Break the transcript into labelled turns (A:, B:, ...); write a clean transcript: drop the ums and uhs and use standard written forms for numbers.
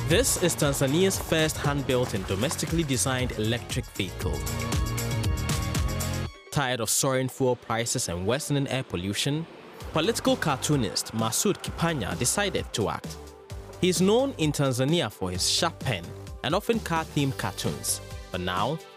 A: This is Tanzania's first hand-built and domestically designed electric vehicle. Tired of soaring fuel prices and worsening air pollution, political cartoonist Masoud Kipanya decided to act. He is known in Tanzania for his sharp pen and often car-themed cartoons, but now